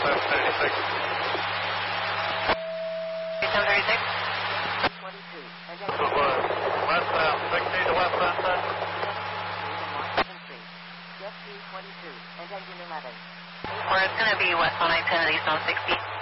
westbound 36. 3736. 22. Westbound 60 to westbound 10. Jet 222 and engine 11. Or it's going to be westbound I-10 and eastbound 60.